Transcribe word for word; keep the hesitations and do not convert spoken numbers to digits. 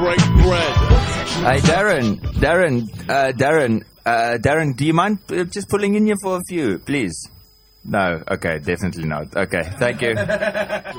break bread. Hey, Darren, Darren, uh, Darren, uh, Darren, do you mind uh, just pulling in here for a few, please? No, okay, definitely not. Okay, thank you.